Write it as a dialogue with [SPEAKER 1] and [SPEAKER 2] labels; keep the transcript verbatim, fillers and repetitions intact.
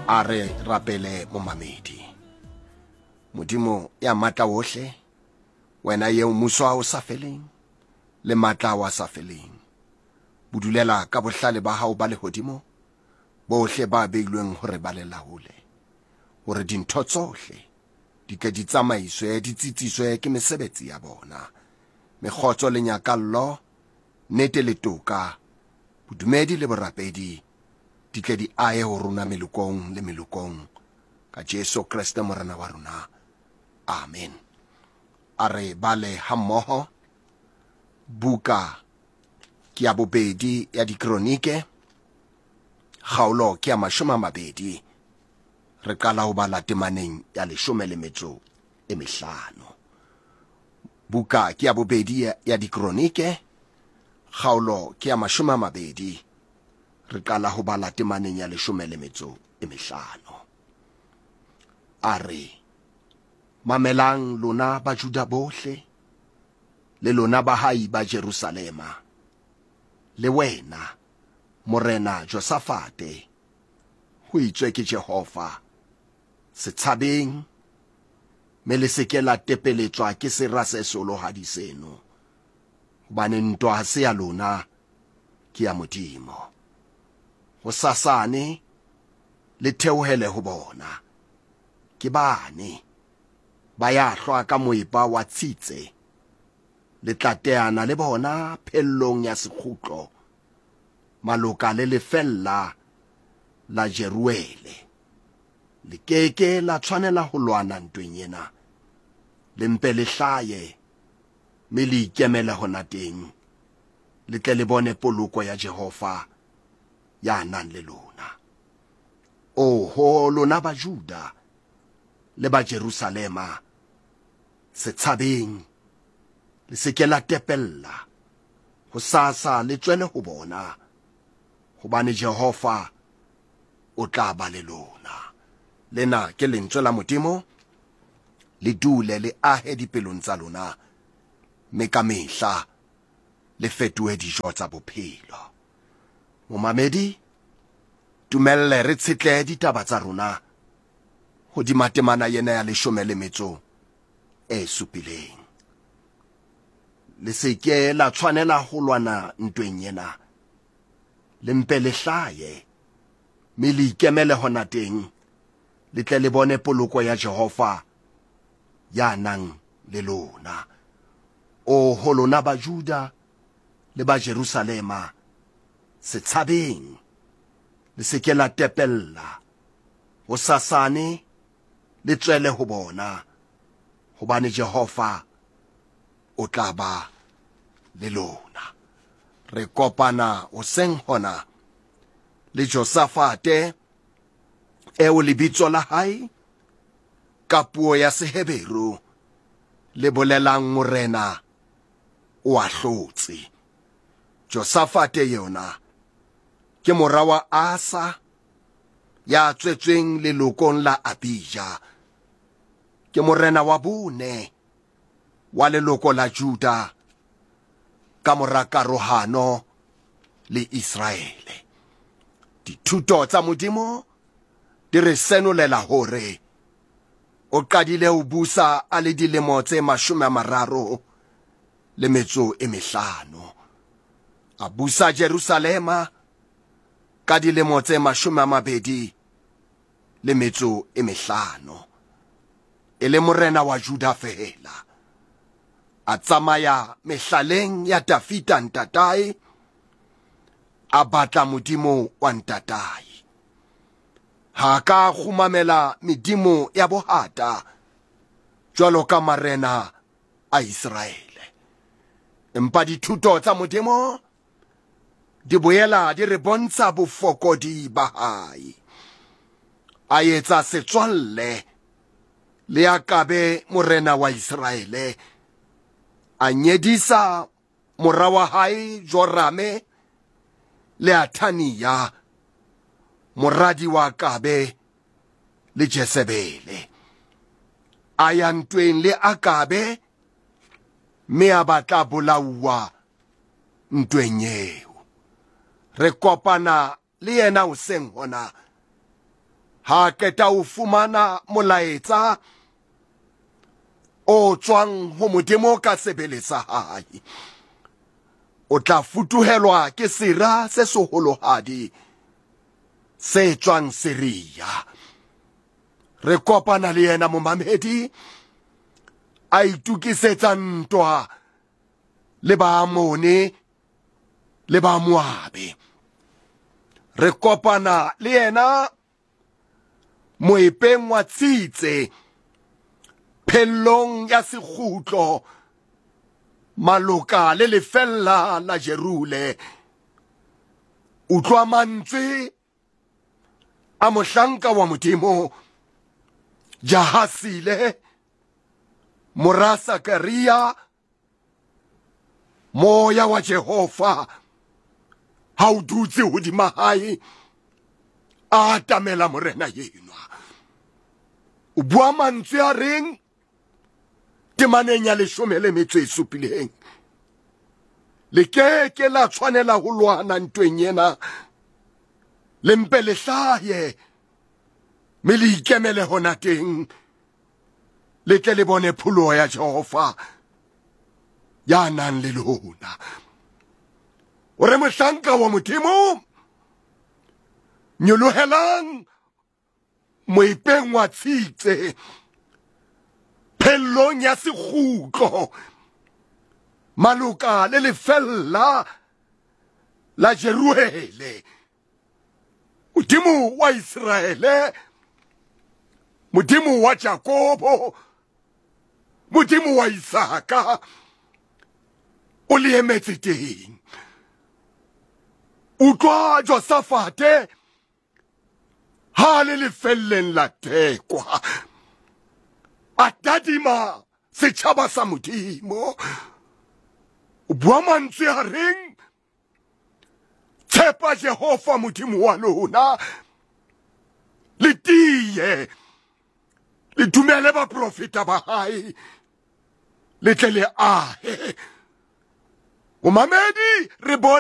[SPEAKER 1] a re rapele momamedi. Modimo ya matla ohle, wena ye mmuso wa o sa feleng le matla wa sa feleng. Budulela ka bohlale ba hao ba lehodimo, bohle ba beilweng hore ba le laole, hore dintho tsohle di ke di tsamaiswe di tsitsiswe ke mesebetsi ya bona. Mekgotso le nyakallo, nnete le toka, bodumedi le borapedi di tle di aye ho rona melokong le melokong ka Jesu Kriste morena wa rona. Amen. Are bale hammoho buka ke ya bobedi ya dikronike, kgaolo ke ya mashome a mabedi. Re qala ho bala temaneng ya leshome le metso e mehlano. Buka ke ya bobedi ya dikronike, kgaolo ke ya mashome a mabedi. Re qala ho bala temaneng ya leshome le metso e mehlano. Are mamelang lona ba Juda bohle, le lona bahai ba Jerusalema, le wena morena Josafate, ho itswe ke Jehova, se tshabeng me le seke la tepeletswa ke sera se solohadi seno, hobane ntwa ha se ya lona, ke ya Modimo. Ho sasane le theohele ho bona, ke bane ba ya hlwa ka moepa wa tshitse, le tlateana le bona phellong ya sekgutlo, maloka le lefella la Jeruele. Le keke la tshwanela ho lwana ntweng ena, le mpe le hlaye me le ikemele hona teng, le tle le bone poloko ya Jehova ya nang le lona. Oho lona ba Juda le ba Jerusalema, se tshabeng le seke la tepella, ho sasa le tswele ho bona, hobane Jehova o tla ba le lona. Lena ke lentswe la Modimo, le dule le ahe dipelong tsa lona, me ka mehla le fetohe dijo tsa bophelo. Momamedi, tumelle re tshetle ditaba tsa rona hodima temana yena ya leshome le metso e supileng. Le seke la tshwanela ho lwana ntweng yena, le mpe le hlaye me le ikemele hona teng, le tle le bone poloko ya Jehova ya nang le lona. O ho lona ba Juda le ba Jerusalema, se tshabeng le seke la tepella, ho sasane le tswele ho bona, hobane Jehova o tla ba le lona. Re kopana hoseng hona le Josafate, eo lebitso la hae ka puo ya Seheberu le bolelang morena o a hlotse. Josafate yona ke mora wa Asa, ya tswetsweng lelokong la Abija. Ke morena wa bone wa leloko la Juda ka mora karohano le Israele. Dithuto tsa Modimo di re senolela hore o qadile ho busa a le dilemo tse mashome a mararo le metso e mehlano. A busa Jerusalema ka dilemo tse mashome a mabedi le metso e mehlano. E le morena wa Juda fela. A tsamaya mehlaleng ya Dafita ntatae, a batla Modimo wa ntatae. Ha ka khumamela medimo ya bohata jwalo ka marena a Israele. Empa dithuto tsa Modimo di boela di re bontsha bofokodi ba hae. A etsa setswalle le Akabe morena wa Israele, a nyedisa mora wa hae Jorame le Athania, moradi wa Akabe le Jezebele. A ya ntweng le Akabe, me a batla bolauwa ntweng eo. Re kopana le yena hoseng hona ha keta o fumana molaetsa o tswang ho Modimo ka sebele sa hae, o tla futuhelwa ke sera se seholohadi se tswang Siria. Re kopana le yena momamedi a itukisetsa ntwa le ba Amone le ba Moabe. Re kopana le yena moepeng wa Tshitse, phellong ya sekgutlo maloka le lefella la Jerule. Utlwa mantswe a mohlanka wa Modimo Jahasile mora Zakaria, moya wa Jehova ha o dutse hodima hae a atamela morena yenwa. O bua mantswe a reng temaneng ya leshome le metso e supileng, le ke ke la tshwanela ho lwana ntweng ena, le mpe le hlahe me le ikemele hona teng, le tle le bone pholo ya Jehova ya nang le lona. O re mohlanka wa Modimo, nyolohelang moepeng wa Tshitse, phellong ya sekgutlo maloka le lefella la Jeruele. Modimo wa Israele, Modimo wa Jakobo, Modimo wa Isaka, o le emetse teng. Utlwa Josafate ha le lefelleng la tekwa, a tadima setjhaba sa Modimo. O bua mantswe a reng tshepa Jehova Modimo wa lona, le tiye, le dumele baprofeta ba hae, le tle le ahe. Momamedi re bona